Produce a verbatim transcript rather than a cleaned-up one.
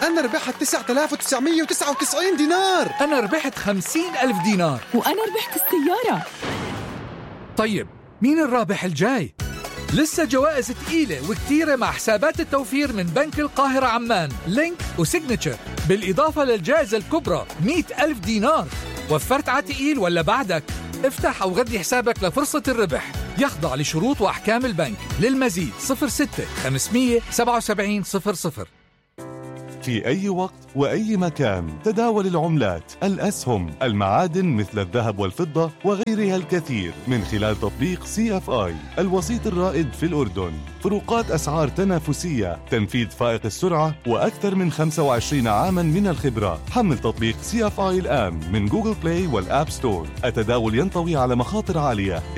أنا ربحت تسعة آلاف وتسعمية وتسعة وتسعين دينار. أنا ربحت خمسين ألف دينار. وأنا ربحت السيارة. طيب مين الرابح الجاي؟ لسه جوائز تقيلة وكتيرة مع حسابات التوفير من بنك القاهرة عمان، لينك وسيجنتشر، بالإضافة للجائزة الكبرى مئة ألف دينار. وفرت عتقيل ولا بعدك؟ افتح أو غذي حسابك لفرصة الربح، يخضع لشروط وأحكام البنك. للمزيد صفر ستة خمسمية سبعة وسبعين صفر صفر. في أي وقت وأي مكان تداول العملات، الأسهم، المعادن مثل الذهب والفضة وغيرها الكثير من خلال تطبيق سي إف آي الوسيط الرائد في الأردن. فروقات أسعار تنافسية، تنفيذ فائق السرعة، وأكثر من خمسة وعشرين عاما من الخبرة. حمل تطبيق سي إف آي الآن من جوجل بلاي والآب ستور. التداول ينطوي على مخاطر عالية،